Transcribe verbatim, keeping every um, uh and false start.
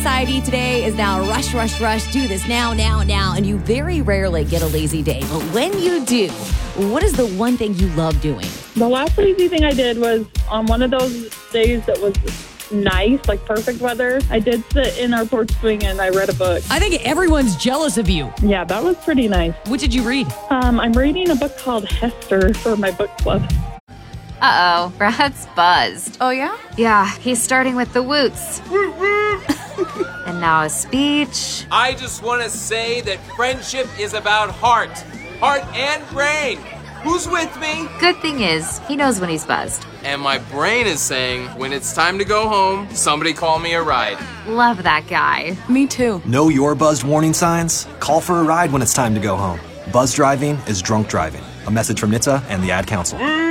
society today is now rush, rush, rush, do this now, now, now, and you very rarely get a lazy day. But when you do, what is the one thing you love doing? The last lazy thing I did was on one of those days that was nice, like perfect weather. I did sit in our porch swing and I read a book. I think everyone's jealous of you. Yeah, that was pretty nice. What did you read? Um, I'm reading a book called Hester for my book club. Uh-oh, Brad's buzzed. Oh, yeah? Yeah, he's starting with the woots. And now a speech. I just want to say that friendship is about heart. Heart and brain. Who's with me? Good thing is, he knows when he's buzzed. And my brain is saying, when it's time to go home, somebody call me a ride. Love that guy. Me too. Know your buzzed warning signs? Call for a ride when it's time to go home. Buzz driving is drunk driving. A message from N H T S A and the Ad Council.